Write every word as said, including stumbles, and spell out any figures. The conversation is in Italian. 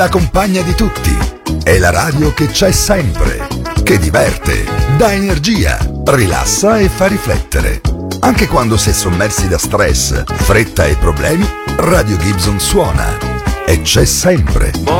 la compagna di tutti. È la radio che c'è sempre, che diverte, dà energia, rilassa e fa riflettere. Anche quando si è sommersi da stress, fretta e problemi, Radio Gibson suona e c'è sempre.